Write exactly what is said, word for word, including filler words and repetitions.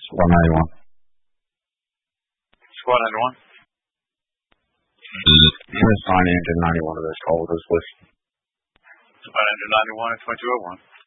Squad ninety-one. Squad ninety-one. Unit sign engine ninety-one of this call with us, please. Squad engine ninety-one at twenty-two oh one.